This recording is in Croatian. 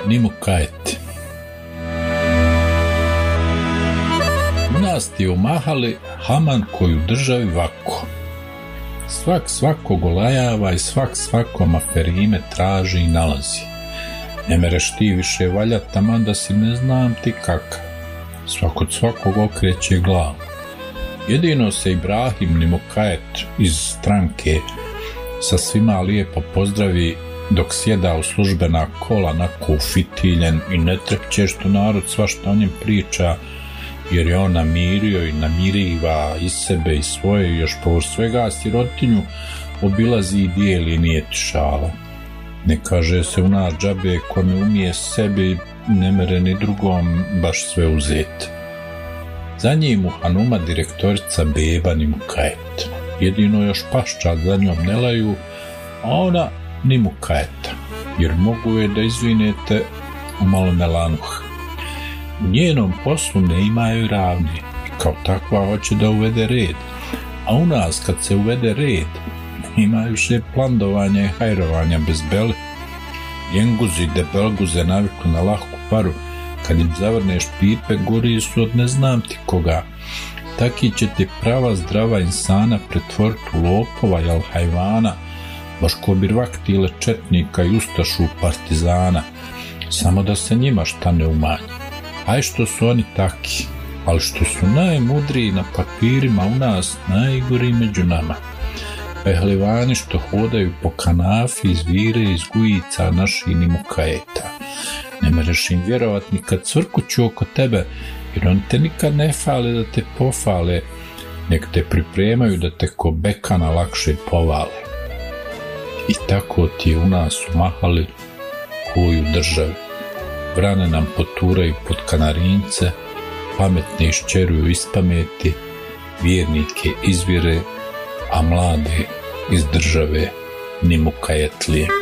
ni mu kajeti. U nas ti umahali haman koju državi vako. Svak svakog olajava i svak svakom aferime traži i nalazi. Ne mereš ti više valjat, taman da si ne znam ti kakav. Svak od svakog okreće glavu. Jedino se Ibrahim Nimukajet iz stranke sa svima lijepo pozdravi dok sjeda u službena kola nako ufitiljen i ne trepće što narod svašta o njem priča, jer je on namirio i namiriva i sebe i svoje, još povr svega sirotinju obilazi i dijeli, nije ti šala. Ne kaže se u nas džabe, ko ne umije sebi, ne mere ni drugom baš sve uzeti. Za njim u Hanuma direktorica beba Nimukajet. Jedino još paščad za njom ne laju, a ona Nimukajeta, jer mogu je da izvinete u malo melanuh. U njenom poslu ne imaju ravni i kao takva hoće da uvede red, a u nas kad se uvede red ima više plandovanja i hajrovanja bez beli. Jenguzi debelguze navikli na lahku paru, kad im zavrneš pipe gori su od ne znam ti koga. Taki će ti prava zdrava insana pretvoriti u lopova jel hajvana, baš ko birvaktile četnika i ustašu partizana, samo da se njima šta ne umanji. Aj što su oni taki, ali što su najmudriji na papirima u nas, najgori među nama. Pehlivani što hodaju po kanafi iz vire iz gujica naših Nimukajeta. Ne mereš im vjerovat ni kad cvrkuću oko tebe, jer on te nikad ne fale da te pofale, nek te pripremaju da te ko bekana lakše povale. I tako ti je u nas umahali koju državi. Vrane nam poturaju pod kanarince, pametne iščeruju iz pameti, vjernike izvire, a mlade iz države Nimukajetlije.